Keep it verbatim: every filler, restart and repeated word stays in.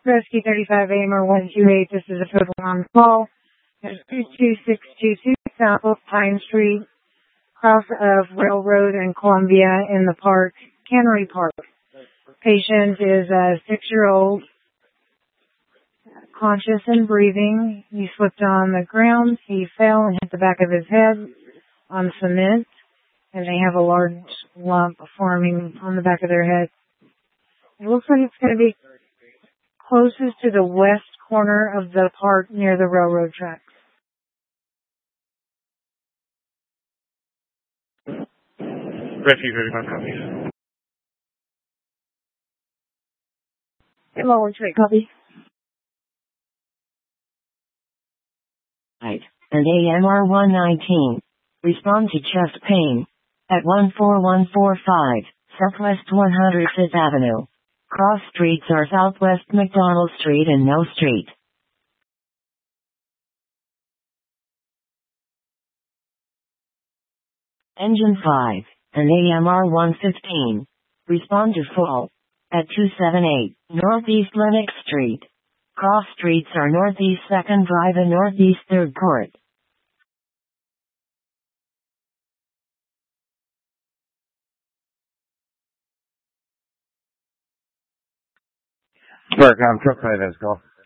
Rescue thirty-five A M R one two eight, this is a total on call. There's two two six two two South of Pine Street, cross of Railroad and Columbia in the park, Cannery Park. Patient is a six-year-old, conscious and breathing. He slipped on the ground. He fell and hit the back of his head on cement, and they have a large lump forming on the back of their head. It looks like it's going to be closest to the west corner of the park near the railroad tracks. Rescue thirty-five copies. Hello, one two eight, copy. Right, and A M R one nineteen. Respond to chest pain at one four one four five, Southwest one hundred fifth Avenue. Cross streets are Southwest McDonald Street and No Street. Engine five, and A M R one fifteen. Respond to fall at two seventy-eight, Northeast Lenox Street. Cross streets are Northeast second Drive and Northeast third Court. Spark, I'm truck five, let's go.